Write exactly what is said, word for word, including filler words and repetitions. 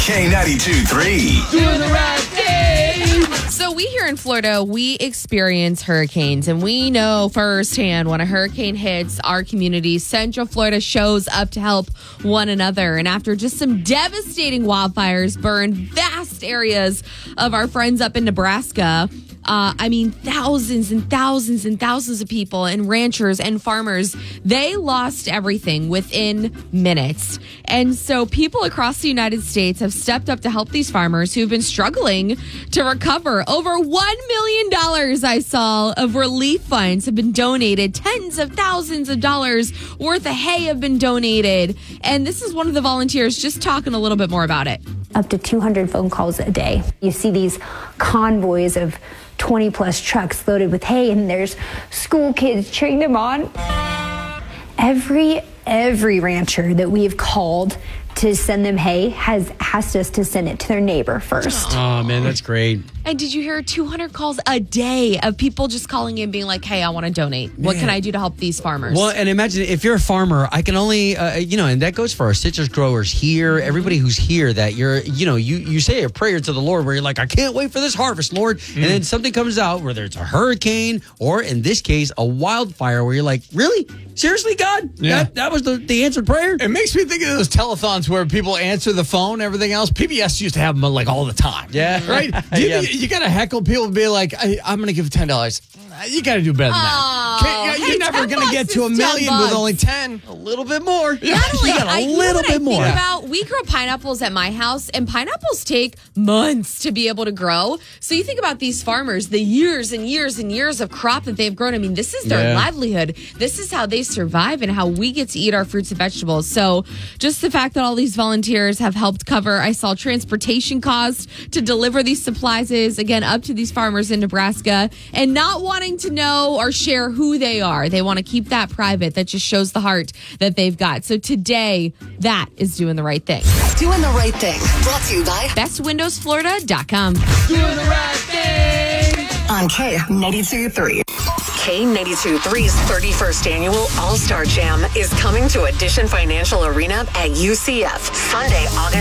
K ninety-two three. Doing the right thing. So we here in Florida, we experience hurricanes, and we know firsthand when a hurricane hits our community, Central Florida shows up to help one another. And after just some devastating wildfires burned vast areas of our friends up in Nebraska, Uh, I mean, thousands and thousands and thousands of people and ranchers and farmers, they lost everything within minutes. And so people across the United States have stepped up to help these farmers who've been struggling to recover. Over one million dollars, I saw, of relief funds have been donated. Tens of thousands of dollars worth of hay have been donated. And this is one of the volunteers just talking a little bit more about it. Up to two hundred phone calls a day. You see these convoys of twenty plus trucks loaded with hay, and there's school kids cheering them on. Every, every rancher that we have called to send them hay has asked us to send it to their neighbor first. Oh, man, that's great. And did you hear two hundred calls a day of people just calling in being like, hey, I want to donate. What can I do to help these farmers? Well, and imagine if you're a farmer, I can only, uh, you know, and that goes for our citrus growers here, everybody who's here, that you're, you know, you, you say a prayer to the Lord where you're like, I can't wait for this harvest, Lord. Mm. And then something comes out, whether it's a hurricane or in this case, a wildfire, where you're like, really? Seriously, God? Yeah. That, that was the, the answered prayer? It makes me think of those telethons where people answer the phone, everything else. P B S used to have them like all the time. Yeah. Right? You, Yeah. you, you got to heckle people and be like, I, I'm going to give ten dollars. You got to do better than Oh, that. Can't- you're hey, never ten going to get bucks to a is ten million with bucks. only ten. A little bit more. Not only, You got a I, you know little what I bit more. think about? We grow pineapples at my house, and pineapples take months to be able to grow. So you think about these farmers, the years and years and years of crop that they've grown. I mean, this is their Yeah. livelihood. This is how they survive and how we get to eat our fruits and vegetables. So just the fact that all these volunteers have helped cover, I saw transportation costs to deliver these supplies is, again, up to these farmers in Nebraska, and not wanting to know or share who they are. They want to keep that private. That just shows the heart that they've got. So today, that is doing the right thing. Doing the right thing. Brought to you by best windows florida dot com. Doing the right thing. on K ninety-two three. K ninety-two three's thirty-first annual All-Star Jam is coming to Addition Financial Arena at U C F Sunday, August